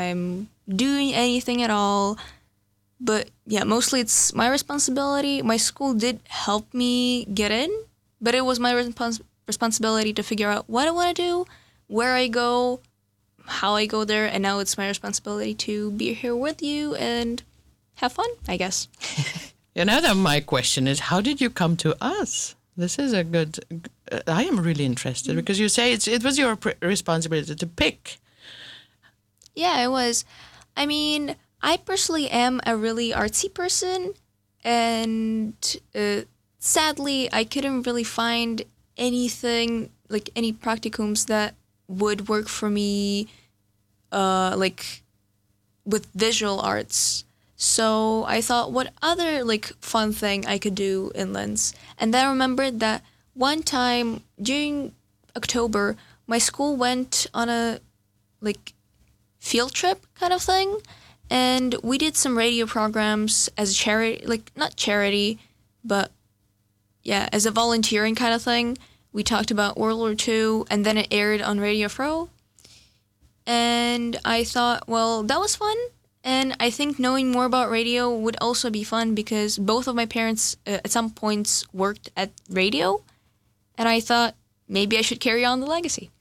I'm doing anything at all. But yeah, mostly it's my responsibility. My school did help me get in, but it was my responsibility to figure out what I want to do, where I go, how I go there, and now it's my responsibility to be here with you and have fun, I guess. Then my question is, how did you come to us? This is a good... I am really interested because you say it was your responsibility to pick. Yeah, it was. I mean, I personally am a really artsy person, and sadly, I couldn't really find anything, like any practicums that would work for me, like with visual arts. So I thought, what other like fun thing I could do in Linz? And then I remembered that one time during October, my school went on a like field trip kind of thing, and we did some radio programs as a charity, like not charity, but yeah, as a volunteering kind of thing. We talked about World War II, and then it aired on Radio Fro. And I thought, well, that was fun. And I think knowing more about radio would also be fun because both of my parents at some points worked at radio. And I thought maybe I should carry on the legacy.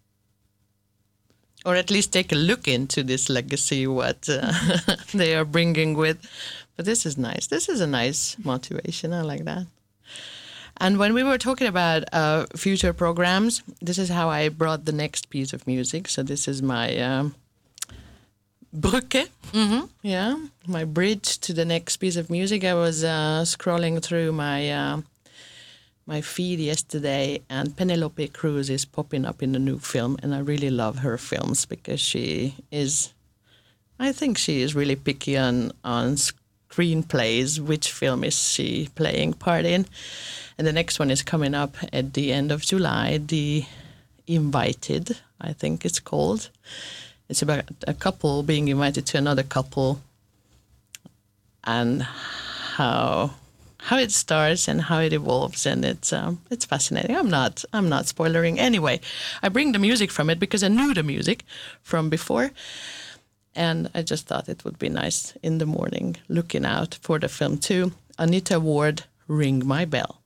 Or at least take a look into this legacy, what they are bringing with. But this is nice. This is a nice motivation. I like that. And when we were talking about future programs, this is how I brought the next piece of music. So this is my brücke. Mm-hmm. Yeah, my bridge to the next piece of music. I was scrolling through my feed yesterday, and Penelope Cruz is popping up in the new film, and I really love her films because I think she is really picky on screenplays. Which film is she playing part in? And the next one is coming up at the end of July, The Invited, I think it's called. It's about a couple being invited to another couple and how it starts and how it evolves, and it's fascinating. I'm not spoilering. Anyway, I bring the music from it because I knew the music from before, and I just thought it would be nice in the morning looking out for the film too. Anita Ward, Ring My Bell.